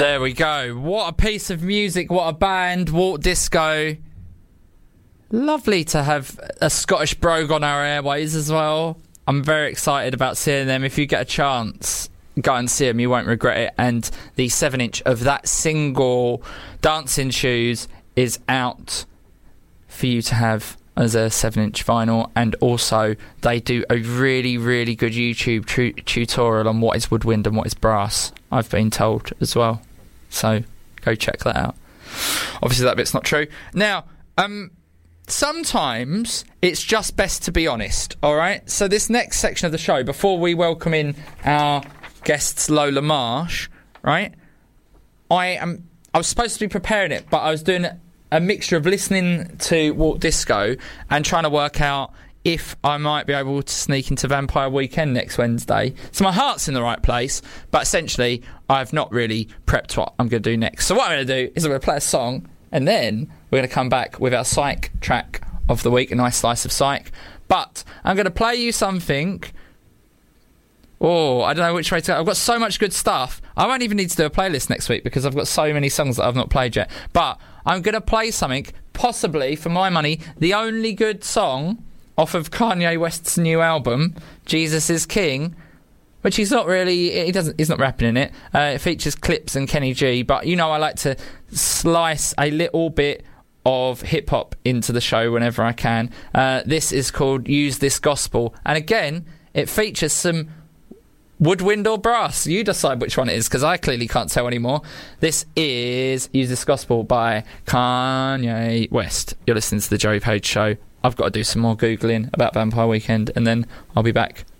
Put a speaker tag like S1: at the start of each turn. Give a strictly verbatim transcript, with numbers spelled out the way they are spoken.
S1: There we go. What a piece of music, what a band, Walk Disco. Lovely to have a Scottish brogue on our airways as well. I'm very excited about seeing them. If you get a chance, go and see them, you won't regret it. And the seven inch of that single, Dancing Shoes, is out for you to have as a seven inch vinyl. And also they do a really really good YouTube tu- tutorial on what is woodwind and what is brass, I've been told as well, so go check that out. Obviously that bit's not true. Now um sometimes it's just best to be honest, alright? So this next section of the show, before we welcome in our guests Lola Marsh, right, I am I was supposed to be preparing it, but I was doing a mixture of listening to Walk Disco and trying to work out if I might be able to sneak into Vampire Weekend next Wednesday. So my heart's in the right place, but essentially I've not really prepped what I'm going to do next. So what I'm going to do is I'm going to play a song, and then we're going to come back with our psych track of the week, a nice slice of psych. But I'm going to play you something. Oh, I don't know which way to go. I've got so much good stuff. I won't even need to do a playlist next week because I've got so many songs that I've not played yet. But I'm going to play something, possibly, for my money, the only good song off of Kanye West's new album, Jesus is King, which he's not really, he doesn't, he's not rapping in it. Uh, it features Clips and Kenny G, but you know I like to slice a little bit of hip-hop into the show whenever I can. Uh, this is called Use This Gospel, and again, it features some woodwind or brass. You decide which one it is, because I clearly can't tell anymore. This is Use This Gospel by Kanye West. You're listening to The Joey Page Show. I've got to do some more Googling about Vampire Weekend, and then I'll be back